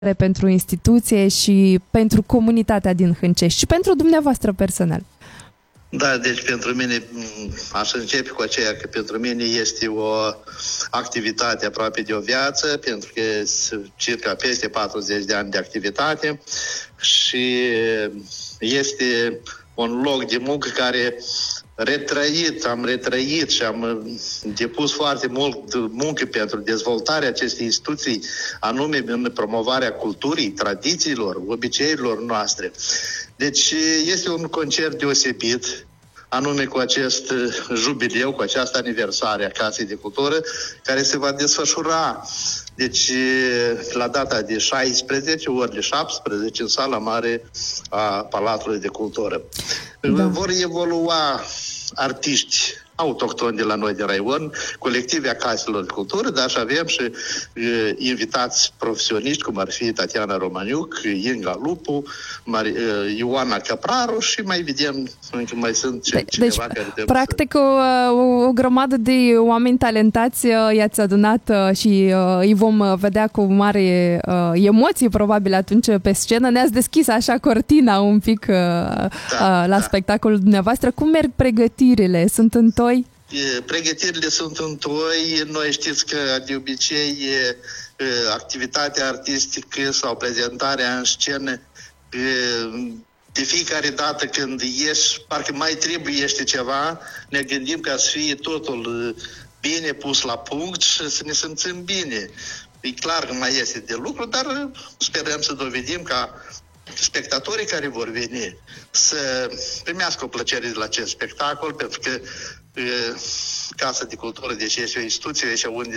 pentru instituție și pentru comunitatea din Hâncești și pentru dumneavoastră personal? Da, deci pentru mine, aș începe cu aceea că pentru mine este o activitate aproape de o viață, pentru că circa peste 40 de ani de activitate și este un loc de muncă care am retrăit și am depus foarte mult muncă pentru dezvoltarea acestei instituții, anume în promovarea culturii, tradițiilor, obiceiurilor noastre. Deci este un concert deosebit, anume cu acest jubileu, cu această aniversare a Casei de Cultură, care se va desfășura deci la data de 16 ori de 17 în sala mare a Palatului de Cultură. Da. Vor evolua artiști autohtoni de la noi de Raion, colective a caselor de cultură, dar și avem și invitați profesioniști, cum ar fi Tatiana Romaniuc, Inga Lupu, Ioana Căpraru și mai vedem, încă mai sunt cineva care... Practic, o grămadă de oameni talentați i-ați adunat și îi vom vedea cu mare emoție, probabil, atunci pe scenă. Ne-ați deschis așa cortina un pic la spectacolul dumneavoastră. Cum merg pregătirile? Sunt în toi? Pregătirile sunt în toi. Noi știți că de obicei activitatea artistică sau prezentarea în scenă, de fiecare dată când ieși, parcă mai trebuie ceva, ne gândim ca să fie totul bine pus la punct și să ne simțim bine. E clar că mai este de lucru, dar sperăm să dovedim ca spectatorii care vor veni să primească o plăcere de la acest spectacol, pentru că Casa de Cultură, deci este o instituție deci unde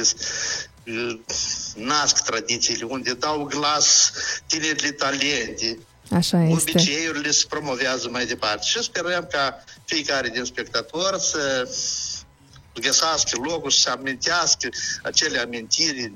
nasc tradițiile, unde dau glas tinerile talente. Așa este. Obiceiurile se promovează mai departe și sperăm ca fiecare din spectator să găsească locul și să amintească acele amintiri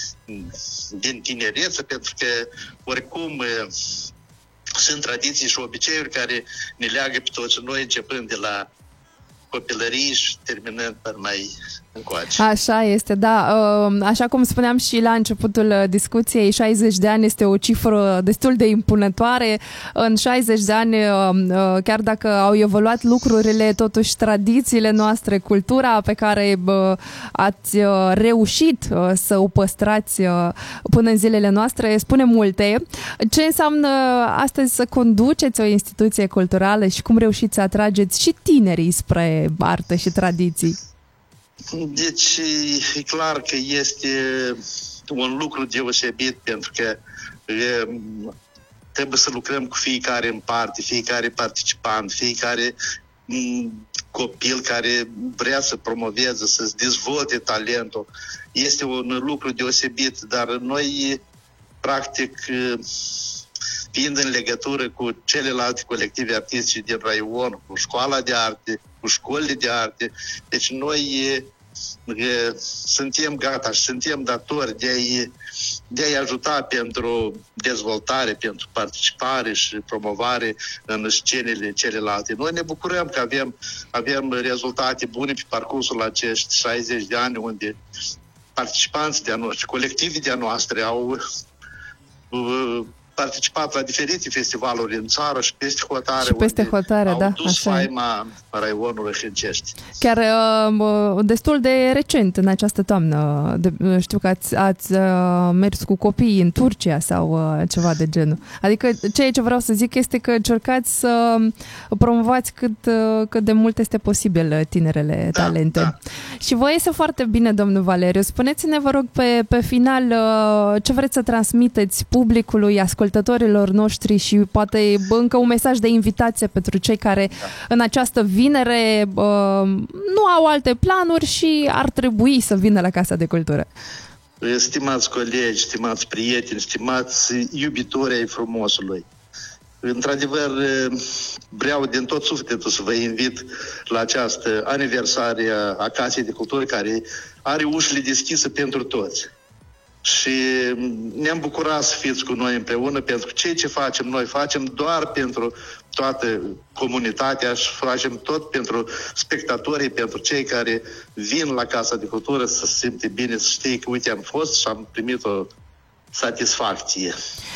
din tinerețe, pentru că oricum sunt tradiții și obiceiuri care ne leagă pe toți noi, începând de la copilărie și terminând până mai încoace. Așa este, da. Așa cum spuneam și la începutul discuției, 60 de ani este o cifră destul de impunătoare. În 60 de ani, chiar dacă au evoluat lucrurile, totuși tradițiile noastre, cultura pe care ați reușit să o păstrați până în zilele noastre, spune multe. Ce înseamnă astăzi să conduceți o instituție culturală și cum reușiți să atrageți și tinerii spre artă și tradiții? Deci e clar că este un lucru deosebit, pentru că trebuie să lucrăm cu fiecare în parte, fiecare participant, fiecare copil care vrea să promoveze, să-ți dezvolte talentul. Este un lucru deosebit, dar noi, practic, fiind în legătură cu celelalte colective artistice din Raion, cu școala de arte, cu școlile de arte, deci noi suntem gata și suntem datori de a-i ajuta pentru dezvoltare, pentru participare și promovare în scenele celelalte. Noi ne bucurăm că avem rezultate bune pe parcursul acești 60 de ani, unde participanții de-a noștri, colectivii de-a noastre au participat la diferite festivaluri în țară și peste hotare, da, au dus faima Raionului Hâncești. Chiar destul de recent, în această toamnă, știu că ați mers cu copiii în Turcia sau ceva de genul. Adică ceea ce vreau să zic este că încercați să promovați cât de mult este posibil tinerele talente. Da. Și vă iese foarte bine, domnul Valeriu. Spuneți-ne, vă rog, pe final, ce vreți să transmiteți publicului, ascultătorilor noștri și poate încă un mesaj de invitație pentru cei care în această vinere nu au alte planuri și ar trebui să vină la Casa de Cultură. Stimați colegi, stimați prieteni, stimați iubitori ai frumosului, într-adevăr vreau din tot sufletul să vă invit la această aniversare a Casei de Cultură, care are ușile deschise pentru toți. Și ne-am bucurat să fiți cu noi împreună, pentru că ceea ce facem noi facem doar pentru toată comunitatea și facem tot pentru spectatorii, pentru cei care vin la Casa de Cultură să se simte bine, să știe că, uite, am fost și am primit o satisfacție.